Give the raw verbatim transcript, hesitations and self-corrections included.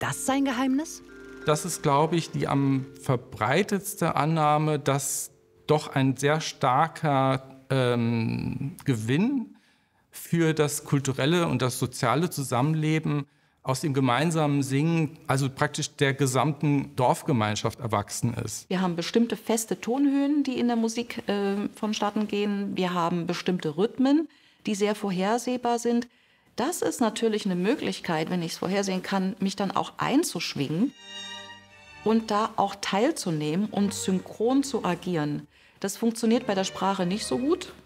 das sein Geheimnis? Das ist, glaube ich, die am verbreitetste Annahme, dass doch ein sehr starker ähm, Gewinn für das kulturelle und das soziale Zusammenleben aus dem gemeinsamen Singen, also praktisch der gesamten Dorfgemeinschaft erwachsen ist. Wir haben bestimmte feste Tonhöhen, die in der Musik äh, vonstatten gehen. Wir haben bestimmte Rhythmen, die sehr vorhersehbar sind. Das ist natürlich eine Möglichkeit, wenn ich es vorhersehen kann, mich dann auch einzuschwingen und da auch teilzunehmen und synchron zu agieren. Das funktioniert bei der Sprache nicht so gut.